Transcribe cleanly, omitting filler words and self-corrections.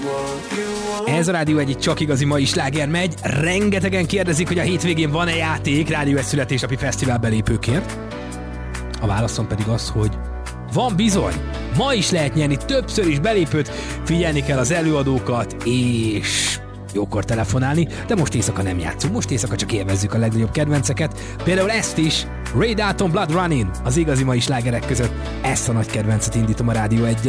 Ez a Rádió egy csak igazi mai sláger megy. Rengetegen kérdezik, hogy a hétvégén van-e játék Rádió egy születésnapi fesztivál belépőkért. A válaszom pedig az, hogy van bizony. Ma is lehet nyerni többször is belépőt, figyelni kell az előadókat, és jókor telefonálni, de most éjszaka nem játszunk, most éjszaka csak élvezzük a legnagyobb kedvenceket. Például ezt is, Ray Dalton Blood Running, az igazi mai slágerek között. Ezt a nagy kedvencet indítom a Rádió 1-jel.